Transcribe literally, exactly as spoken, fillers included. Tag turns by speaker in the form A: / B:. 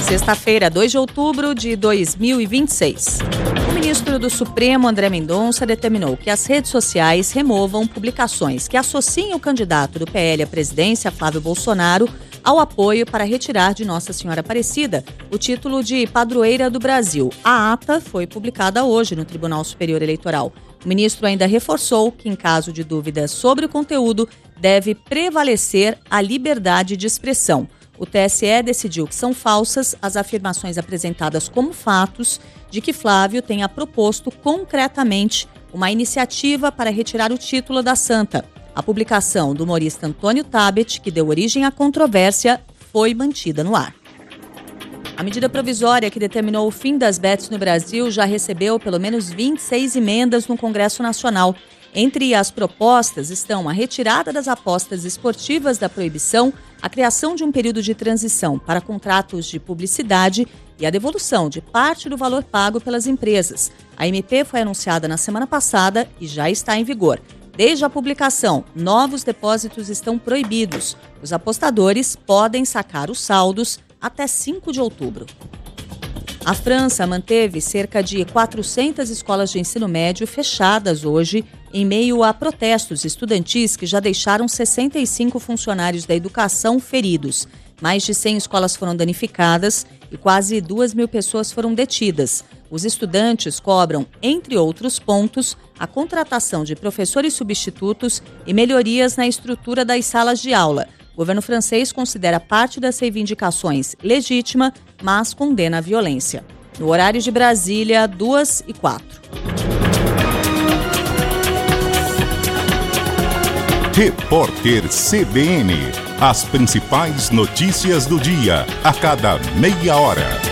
A: Sexta-feira, dois de outubro de dois mil e vinte e seis. O ministro do Supremo, André Mendonça, determinou que as redes sociais removam publicações que associem o candidato do P L à presidência, Flávio Bolsonaro, ao apoio para retirar de Nossa Senhora Aparecida o título de padroeira do Brasil. A ata foi publicada hoje no Tribunal Superior Eleitoral. O ministro ainda reforçou que, em caso de dúvidas sobre o conteúdo, deve prevalecer a liberdade de expressão. O T S E decidiu que são falsas as afirmações apresentadas como fatos de que Flávio tenha proposto concretamente uma iniciativa para retirar o título da santa. A publicação do humorista Antônio Tabet, que deu origem à controvérsia, foi mantida no ar. A medida provisória que determinou o fim das bets no Brasil já recebeu pelo menos vinte e seis emendas no Congresso Nacional. Entre as propostas estão a retirada das apostas esportivas da proibição, a criação de um período de transição para contratos de publicidade e a devolução de parte do valor pago pelas empresas. A M P foi anunciada na semana passada e já está em vigor. Desde a publicação, novos depósitos estão proibidos. Os apostadores podem sacar os saldos até cinco de outubro. A França manteve cerca de quatrocentas escolas de ensino médio fechadas hoje, em meio a protestos estudantis que já deixaram sessenta e cinco funcionários da educação feridos. Mais de cem escolas foram danificadas e quase duas mil pessoas foram detidas. Os estudantes cobram, entre outros pontos, a contratação de professores substitutos e melhorias na estrutura das salas de aula. O governo francês considera parte das reivindicações legítima, mas condena a violência. No horário de Brasília, duas e quatro.
B: Repórter C B N. As principais notícias do dia, a cada meia hora.